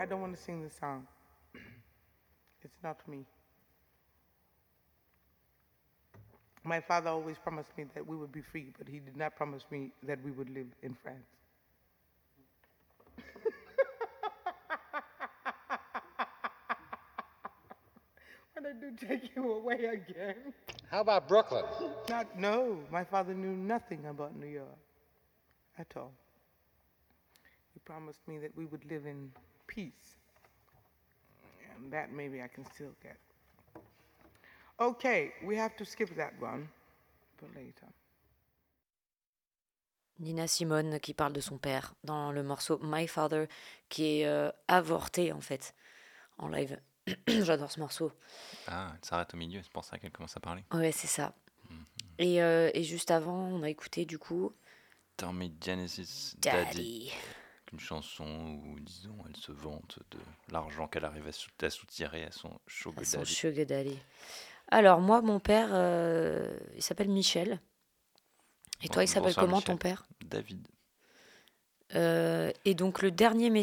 I don't want to sing the song. It's not me. My father always promised me that we would be free, but he did not promise me that we would live in France. When I do take you away again. How about Brooklyn? No, my father knew nothing about New York at all. He promised me that we would live in peace. And that maybe I can still get. Okay, we have to skip that one for later. Nina Simone qui parle de son père dans le morceau My Father qui est avorté en fait en live. J'adore ce morceau. Ah, elle s'arrête au milieu, c'est pour ça qu'elle commence à parler. Ouais, c'est ça. Mhm. Et juste avant, on a écouté du coup Tommy Genesis Daddy, Daddy. une chanson où, disons, elle se vante de l'argent qu'elle arrive à soutirer à son sugar À son daddy. sugar daddy. Alors moi, mon père, il s'appelle Michel. Et toi, il s'appelle Bonsoir, comment Michel. ton père? David. Et donc le dernier